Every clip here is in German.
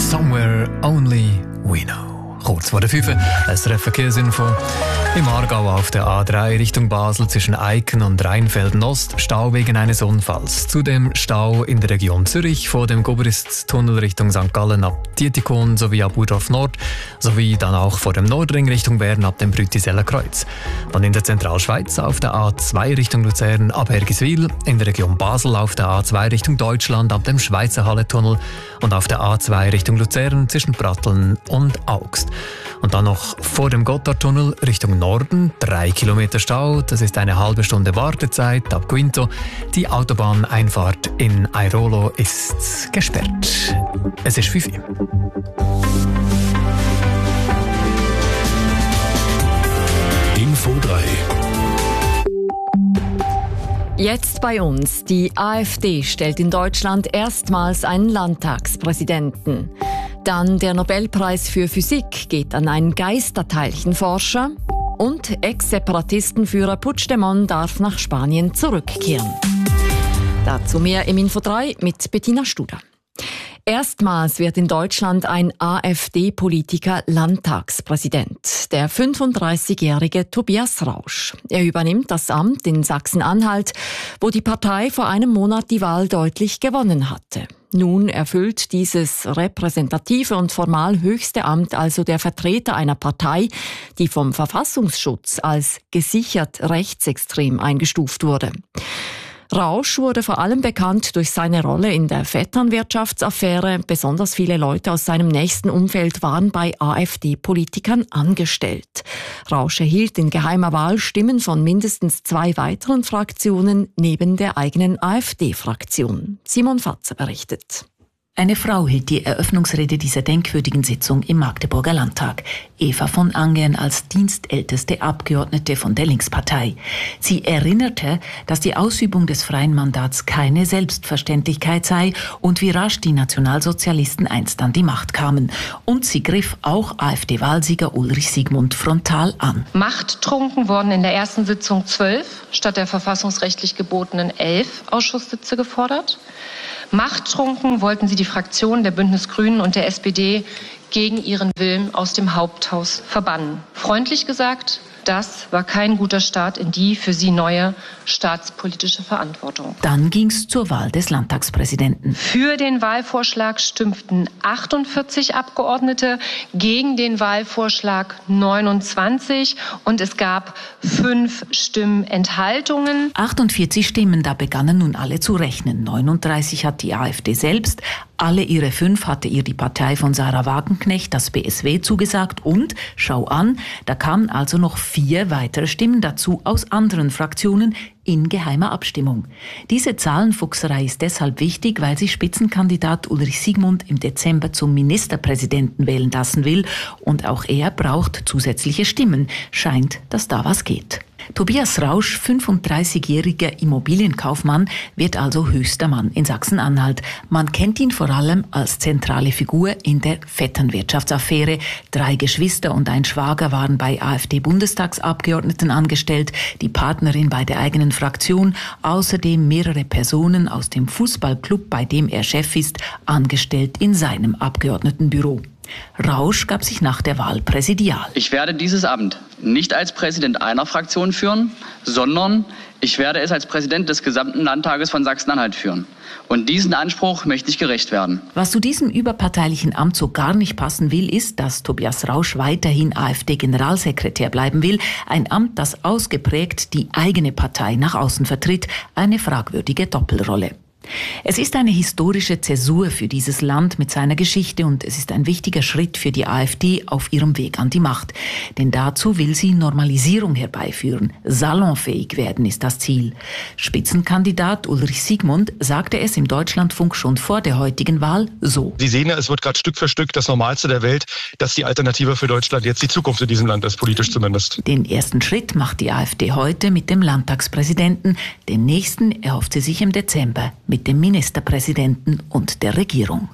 Somewhere Only We Know. Kurz vor der 5 eine Verkehrsinfo. Im Aargau auf der A3 Richtung Basel zwischen Eiken und Rheinfelden-Ost Stau wegen eines Unfalls. Zudem Stau in der Region Zürich vor dem Gobrisztunnel Richtung St. Gallen ab Dietikon sowie ab Urdorf Nord, sowie dann auch vor dem Nordring Richtung Bern ab dem Brütiseller Kreuz. Dann in der Zentralschweiz auf der A2 Richtung Luzern ab Hergiswil, in der Region Basel auf der A2 Richtung Deutschland ab dem Schweizer Halletunnel und auf der A2 Richtung Luzern zwischen Pratteln und Augst. Und dann noch vor dem Gotthardtunnel Richtung Norden 3 Kilometer Stau. Das ist eine halbe Stunde Wartezeit ab Quinto. Die Autobahneinfahrt in Airolo ist gesperrt. Es ist 5 Uhr. Info 3. Jetzt bei uns. Die AfD stellt in Deutschland erstmals einen Landtagspräsidenten. Dann der Nobelpreis für Physik geht an einen Geisterteilchenforscher. Und Ex-Separatistenführer Puigdemont darf nach Spanien zurückkehren. Dazu mehr im Info 3 mit Bettina Studer. Erstmals wird in Deutschland ein AfD-Politiker Landtagspräsident, der 35-jährige Tobias Rausch. Er übernimmt das Amt in Sachsen-Anhalt, wo die Partei vor einem Monat die Wahl deutlich gewonnen hatte. Nun erfüllt dieses repräsentative und formal höchste Amt also der Vertreter einer Partei, die vom Verfassungsschutz als gesichert rechtsextrem eingestuft wurde. Rausch wurde vor allem bekannt durch seine Rolle in der Vetternwirtschaftsaffäre. Besonders viele Leute aus seinem nächsten Umfeld waren bei AfD-Politikern angestellt. Rausch erhielt in geheimer Wahl Stimmen von mindestens 2 weiteren Fraktionen neben der eigenen AfD-Fraktion. Simon Fatzer berichtet. Eine Frau hielt die Eröffnungsrede dieser denkwürdigen Sitzung im Magdeburger Landtag. Eva von Angern als dienstälteste Abgeordnete von der Linkspartei. Sie erinnerte, dass die Ausübung des freien Mandats keine Selbstverständlichkeit sei und wie rasch die Nationalsozialisten einst an die Macht kamen. Und sie griff auch AfD-Wahlsieger Ulrich Siegmund frontal an. Machttrunken wurden in der ersten Sitzung 12 statt der verfassungsrechtlich gebotenen 11 Ausschusssitze gefordert. Machttrunken wollten sie die Fraktionen der Bündnis-Grünen und der SPD gegen ihren Willen aus dem Haupthaus verbannen. Freundlich gesagt, das war kein guter Start in die für sie neue staatspolitische Verantwortung. Dann ging es zur Wahl des Landtagspräsidenten. Für den Wahlvorschlag stimmten 48 Abgeordnete, gegen den Wahlvorschlag 29 und es gab 5 Stimmenthaltungen. 48 Stimmen, da begannen nun alle zu rechnen. 39 hat die AfD selbst, alle ihre 5 hatte ihr die Partei von Sarah Wagenknecht, das BSW, zugesagt und, schau an, da kamen also noch 4 weitere Stimmen dazu aus anderen Fraktionen in geheimer Abstimmung. Diese Zahlenfuchserei ist deshalb wichtig, weil sich Spitzenkandidat Ulrich Siegmund im Dezember zum Ministerpräsidenten wählen lassen will und auch er braucht zusätzliche Stimmen. Scheint, dass da was geht. Tobias Rausch, 35-jähriger Immobilienkaufmann, wird also höchster Mann in Sachsen-Anhalt. Man kennt ihn vor allem als zentrale Figur in der Vetternwirtschaftsaffäre. 3 Geschwister und ein Schwager waren bei AfD-Bundestagsabgeordneten angestellt, die Partnerin bei der eigenen Fraktion, außerdem mehrere Personen aus dem Fußballclub, bei dem er Chef ist, angestellt in seinem Abgeordnetenbüro. Rausch gab sich nach der Wahl präsidial. Ich werde dieses Amt nicht als Präsident einer Fraktion führen, sondern ich werde es als Präsident des gesamten Landtages von Sachsen-Anhalt führen. Und diesen Anspruch möchte ich gerecht werden. Was zu diesem überparteilichen Amt so gar nicht passen will, ist, dass Tobias Rausch weiterhin AfD-Generalsekretär bleiben will. Ein Amt, das ausgeprägt die eigene Partei nach außen vertritt. Eine fragwürdige Doppelrolle. Es ist eine historische Zäsur für dieses Land mit seiner Geschichte und es ist ein wichtiger Schritt für die AfD auf ihrem Weg an die Macht. Denn dazu will sie Normalisierung herbeiführen. Salonfähig werden ist das Ziel. Spitzenkandidat Ulrich Siegmund sagte es im Deutschlandfunk schon vor der heutigen Wahl so. Sie sehen ja, es wird gerade Stück für Stück das Normalste der Welt, dass die Alternative für Deutschland jetzt die Zukunft in diesem Land ist, politisch zumindest. Den ersten Schritt macht die AfD heute mit dem Landtagspräsidenten. Den nächsten erhofft sie sich im Dezember mit dem Ministerpräsidenten und der Regierung.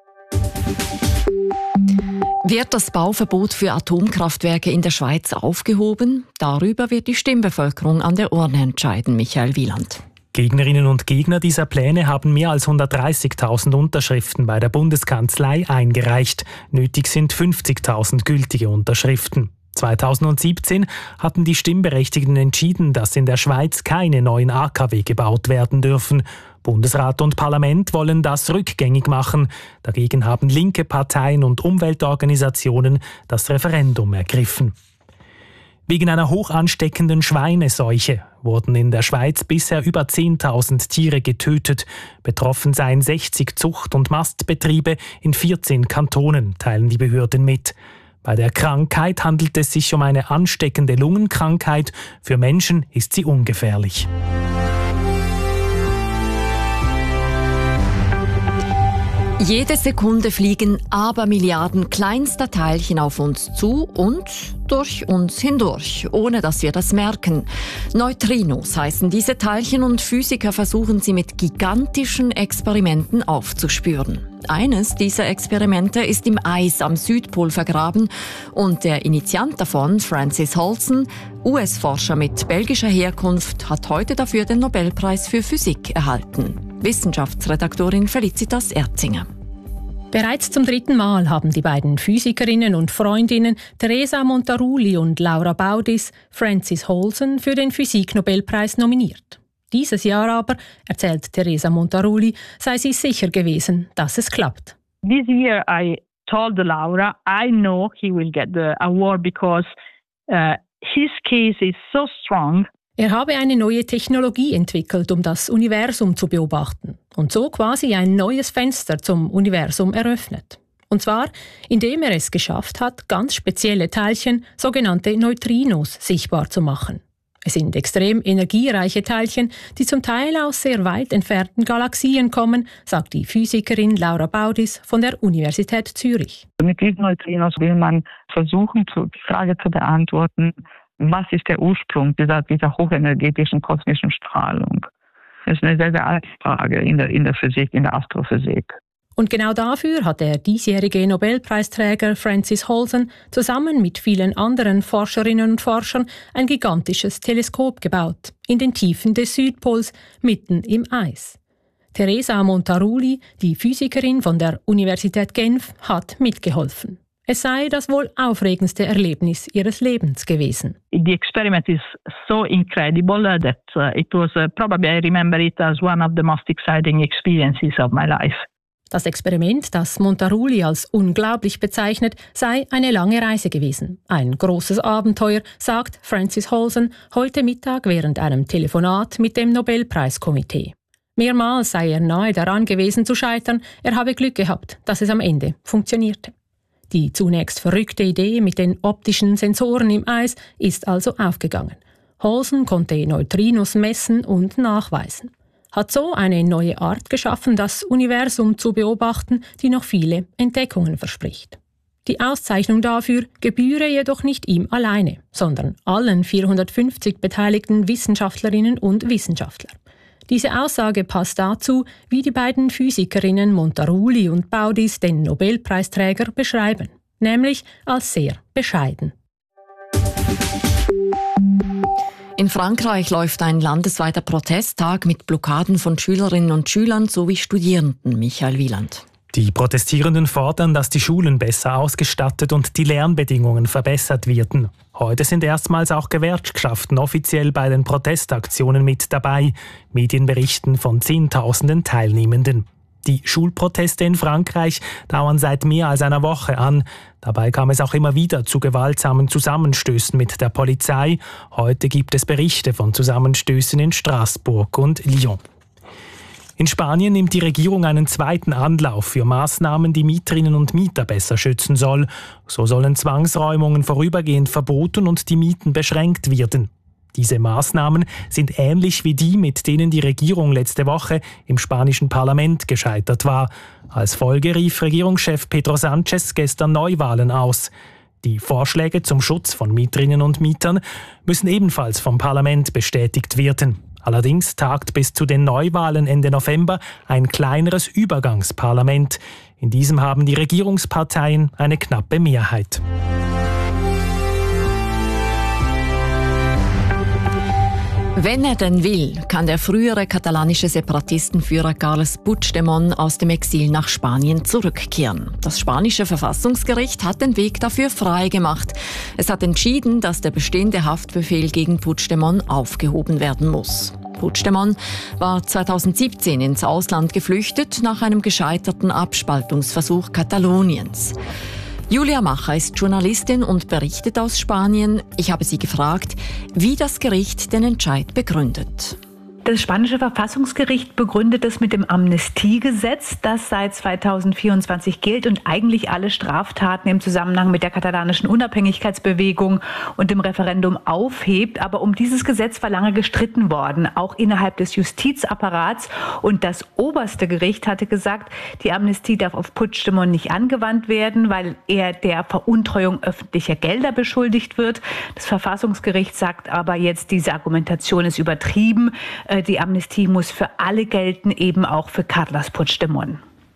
Wird das Bauverbot für Atomkraftwerke in der Schweiz aufgehoben? Darüber wird die Stimmbevölkerung an der Urne entscheiden, Michael Wieland. Gegnerinnen und Gegner dieser Pläne haben mehr als 130.000 Unterschriften bei der Bundeskanzlei eingereicht. Nötig sind 50.000 gültige Unterschriften. 2017 hatten die Stimmberechtigten entschieden, dass in der Schweiz keine neuen AKW gebaut werden dürfen. Bundesrat und Parlament wollen das rückgängig machen. Dagegen haben linke Parteien und Umweltorganisationen das Referendum ergriffen. Wegen einer hoch ansteckenden Schweineseuche wurden in der Schweiz bisher über 10.000 Tiere getötet. Betroffen seien 60 Zucht- und Mastbetriebe in 14 Kantonen, teilen die Behörden mit. Bei der Krankheit handelt es sich um eine ansteckende Lungenkrankheit. Für Menschen ist sie ungefährlich. Jede Sekunde fliegen Abermilliarden kleinster Teilchen auf uns zu und durch uns hindurch, ohne dass wir das merken. Neutrinos heißen diese Teilchen und Physiker versuchen sie mit gigantischen Experimenten aufzuspüren. Eines dieser Experimente ist im Eis am Südpol vergraben und der Initiant davon, Francis Holson, US-Forscher mit belgischer Herkunft, hat heute dafür den Nobelpreis für Physik erhalten. Wissenschaftsredaktorin Felicitas Erzinger. Bereits zum 3. Mal haben die beiden Physikerinnen und Freundinnen Teresa Montaruli und Laura Baudis Francis Holson für den Physik-Nobelpreis nominiert. Dieses Jahr aber, erzählt Teresa Montaruli, sei sie sicher gewesen, dass es klappt. This year I told Laura, I know he will get the award because his case is so strong. Er habe eine neue Technologie entwickelt, um das Universum zu beobachten und so quasi ein neues Fenster zum Universum eröffnet. Und zwar, indem er es geschafft hat, ganz spezielle Teilchen, sogenannte Neutrinos, sichtbar zu machen. Es sind extrem energiereiche Teilchen, die zum Teil aus sehr weit entfernten Galaxien kommen, sagt die Physikerin Laura Baudis von der Universität Zürich. Mit diesen Neutrinos will man versuchen, die Frage zu beantworten, was ist der Ursprung dieser hochenergetischen kosmischen Strahlung? Das ist eine sehr, sehr alte Frage in der Physik, in der Astrophysik. Und genau dafür hat der diesjährige Nobelpreisträger Francis Holson zusammen mit vielen anderen Forscherinnen und Forschern ein gigantisches Teleskop gebaut, in den Tiefen des Südpols, mitten im Eis. Teresa Montaruli, die Physikerin von der Universität Genf, hat mitgeholfen. Es sei das wohl aufregendste Erlebnis ihres Lebens gewesen. The experiment is so incredible that it was probably I remember it as one of the most exciting experiences of my life. Das Experiment, das Montaruli als unglaublich bezeichnet, sei eine lange Reise gewesen. Ein großes Abenteuer, sagt Francis Holson heute Mittag während einem Telefonat mit dem Nobelpreiskomitee. Mehrmals sei er nahe daran gewesen zu scheitern, er habe Glück gehabt, dass es am Ende funktionierte. Die zunächst verrückte Idee mit den optischen Sensoren im Eis ist also aufgegangen. Holson konnte Neutrinos messen und nachweisen. Hat so eine neue Art geschaffen, das Universum zu beobachten, die noch viele Entdeckungen verspricht. Die Auszeichnung dafür gebühre jedoch nicht ihm alleine, sondern allen 450 beteiligten Wissenschaftlerinnen und Wissenschaftlern. Diese Aussage passt dazu, wie die beiden Physikerinnen Montaruli und Baudis den Nobelpreisträger beschreiben, nämlich als sehr bescheiden. In Frankreich läuft ein landesweiter Protesttag mit Blockaden von Schülerinnen und Schülern sowie Studierenden. Michael Wieland. Die Protestierenden fordern, dass die Schulen besser ausgestattet und die Lernbedingungen verbessert werden. Heute sind erstmals auch Gewerkschaften offiziell bei den Protestaktionen mit dabei. Medien berichten von Zehntausenden Teilnehmenden. Die Schulproteste in Frankreich dauern seit mehr als einer Woche an. Dabei kam es auch immer wieder zu gewaltsamen Zusammenstößen mit der Polizei. Heute gibt es Berichte von Zusammenstößen in Straßburg und Lyon. In Spanien nimmt die Regierung einen zweiten Anlauf für Maßnahmen, die Mieterinnen und Mieter besser schützen soll. So sollen Zwangsräumungen vorübergehend verboten und die Mieten beschränkt werden. Diese Maßnahmen sind ähnlich wie die, mit denen die Regierung letzte Woche im spanischen Parlament gescheitert war. Als Folge rief Regierungschef Pedro Sánchez gestern Neuwahlen aus. Die Vorschläge zum Schutz von Mieterinnen und Mietern müssen ebenfalls vom Parlament bestätigt werden. Allerdings tagt bis zu den Neuwahlen Ende November ein kleineres Übergangsparlament. In diesem haben die Regierungsparteien eine knappe Wenn er denn will, kann der frühere katalanische Separatistenführer Carles Puigdemont aus dem Exil nach Spanien zurückkehren. Das spanische Verfassungsgericht hat den Weg dafür frei gemacht. Es hat entschieden, dass der bestehende Haftbefehl gegen Puigdemont aufgehoben werden muss. Puigdemont war 2017 ins Ausland geflüchtet nach einem gescheiterten Abspaltungsversuch Kataloniens. Julia Macher ist Journalistin und berichtet aus Spanien. Ich habe sie gefragt, wie das Gericht den Entscheid begründet. Das spanische Verfassungsgericht begründet es mit dem Amnestiegesetz, das seit 2024 gilt und eigentlich alle Straftaten im Zusammenhang mit der katalanischen Unabhängigkeitsbewegung und dem Referendum aufhebt. Aber um dieses Gesetz war lange gestritten worden, auch innerhalb des Justizapparats. Und das oberste Gericht hatte gesagt, die Amnestie darf auf Puigdemont nicht angewandt werden, weil er der Veruntreuung öffentlicher Gelder beschuldigt wird. Das Verfassungsgericht sagt aber jetzt, diese Argumentation ist übertrieben. Die Amnestie muss für alle gelten, eben auch für Carles Puigdemont.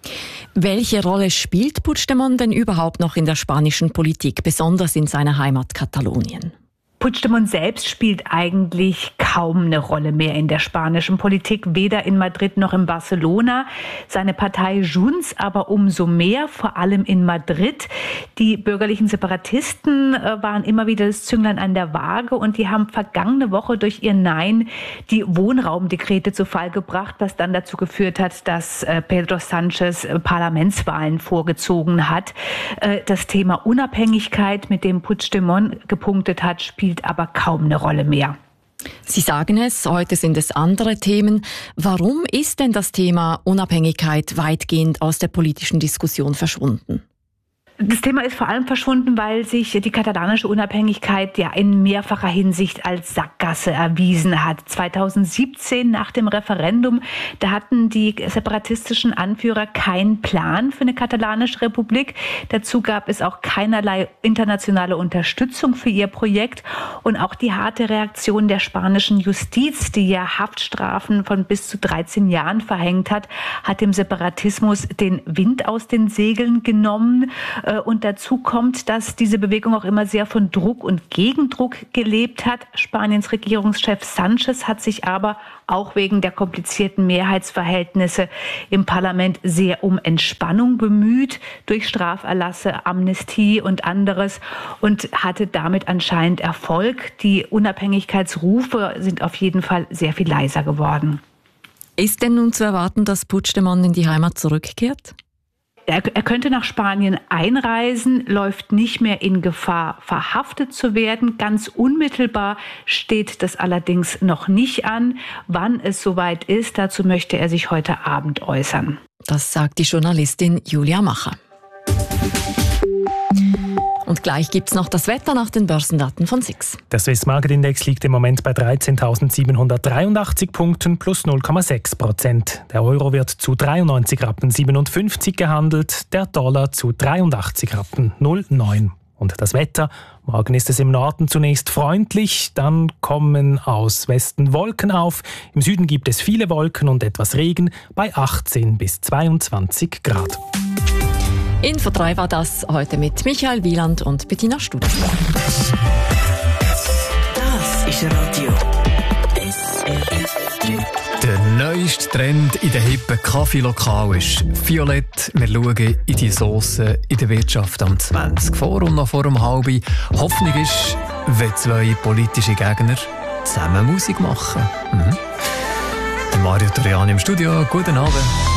Welche Rolle spielt Puigdemont denn überhaupt noch in der spanischen Politik, besonders in seiner Heimat Katalonien? Puigdemont selbst spielt eigentlich kaum eine Rolle mehr in der spanischen Politik, weder in Madrid noch in Barcelona. Seine Partei Junts aber umso mehr, vor allem in Madrid. Die bürgerlichen Separatisten waren immer wieder das Zünglein an der Waage und die haben vergangene Woche durch ihr Nein die Wohnraumdekrete zu Fall gebracht, was dann dazu geführt hat, dass Pedro Sánchez Parlamentswahlen vorgezogen hat. Das Thema Unabhängigkeit, mit dem Puigdemont gepunktet hat, spielt aber kaum eine Rolle mehr. Sie sagen es, heute sind es andere Themen. Warum ist denn das Thema Unabhängigkeit weitgehend aus der politischen Diskussion verschwunden? Das Thema ist vor allem verschwunden, weil sich die katalanische Unabhängigkeit ja in mehrfacher Hinsicht als Sackgasse erwiesen hat. 2017 nach dem Referendum, da hatten die separatistischen Anführer keinen Plan für eine katalanische Republik. Dazu gab es auch keinerlei internationale Unterstützung für ihr Projekt. Und auch die harte Reaktion der spanischen Justiz, die ja Haftstrafen von bis zu 13 Jahren verhängt hat, hat dem Separatismus den Wind aus den Segeln genommen. Und dazu kommt, dass diese Bewegung auch immer sehr von Druck und Gegendruck gelebt hat. Spaniens Regierungschef Sánchez hat sich aber auch wegen der komplizierten Mehrheitsverhältnisse im Parlament sehr um Entspannung bemüht, durch Straferlasse, Amnestie und anderes und hatte damit anscheinend Erfolg. Die Unabhängigkeitsrufe sind auf jeden Fall sehr viel leiser geworden. Ist denn nun zu erwarten, dass Puigdemont in die Heimat zurückkehrt? Er könnte nach Spanien einreisen, läuft nicht mehr in Gefahr, verhaftet zu werden. Ganz unmittelbar steht das allerdings noch nicht an. Wann es soweit ist, dazu möchte er sich heute Abend äußern. Das sagt die Journalistin Julia Macher. Und gleich gibt's noch das Wetter nach den Börsendaten von SIX. Der Swiss Market Index liegt im Moment bei 13.783 Punkten plus 0,6%. Der Euro wird zu 93,57 Rappen gehandelt, der Dollar zu 83,09 Rappen. Und das Wetter? Morgen ist es im Norden zunächst freundlich, dann kommen aus Westen Wolken auf. Im Süden gibt es viele Wolken und etwas Regen bei 18 bis 22 Grad. Info 3 war das heute mit Michael Wieland und Bettina Studer. Das ist Radio SRF 3. Der neueste Trend in den hippen Kaffeelokalen ist Violett. Wir schauen in die Sauce in der Wirtschaft am 20 vor und noch vor dem halben. Hoffnung ist, wenn zwei politische Gegner zusammen Musik machen. Der Mario Toriani im Studio. Guten Abend.